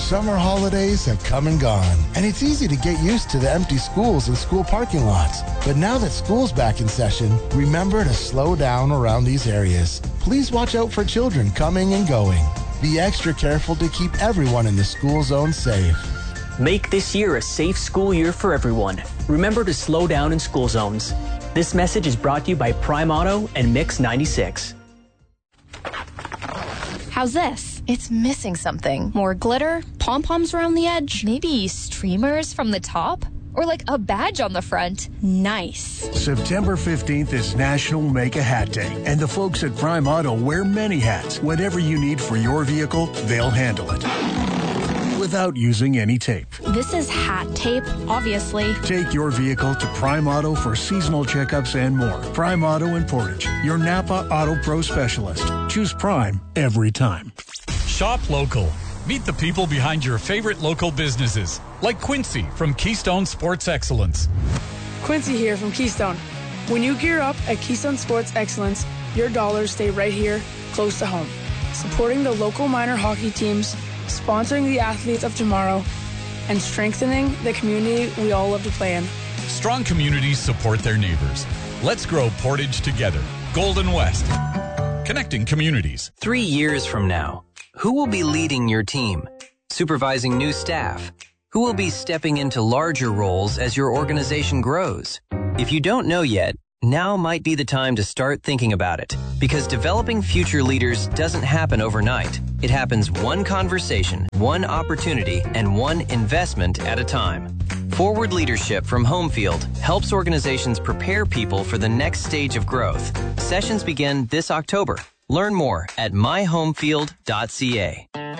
summer holidays have come and gone, and it's easy to get used to the empty schools and school parking lots. But now that school's back in session, remember to slow down around these areas. Please watch out for children coming and going. Be extra careful to keep everyone in the school zone safe. Make this year a safe school year for everyone. Remember to slow down in school zones. This message is brought to you by Prime Auto and Mix 96. How's this? It's missing something. More glitter? Pom-poms around the edge? Maybe streamers from the top? Or like a badge on the front? Nice. September 15th is National Make a Hat Day, and the folks at Prime Auto wear many hats. Whatever you need for your vehicle, they'll handle it without using any tape. This is hat tape, obviously. Take your vehicle to Prime Auto for seasonal checkups and more. Prime Auto in Portage, your Napa Auto Pro specialist. Choose Prime every time. Shop local. Meet the people behind your favorite local businesses, like Quincy from Keystone Sports Excellence. Quincy here from Keystone. When you gear up at Keystone Sports Excellence, your dollars stay right here, close to home. Supporting the local minor hockey teams, sponsoring the athletes of tomorrow, and strengthening the community we all love to play in. Strong communities support their neighbors. Let's grow Portage together. Golden West. Connecting communities. 3 years from now, who will be leading your team? Supervising new staff? Who will be stepping into larger roles as your organization grows? If you don't know yet, now might be the time to start thinking about it, because developing future leaders doesn't happen overnight. It happens one conversation, one opportunity, and one investment at a time. Forward Leadership from Homefield helps organizations prepare people for the next stage of growth. Sessions begin this October. Learn more at myhomefield.ca.